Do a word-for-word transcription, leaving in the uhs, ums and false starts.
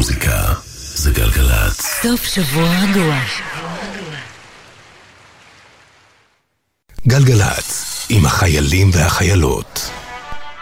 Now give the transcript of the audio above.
מוזיקה זה גלגלת. סוף שבוע רגוע. גלגלת עם החיילים והחיילות.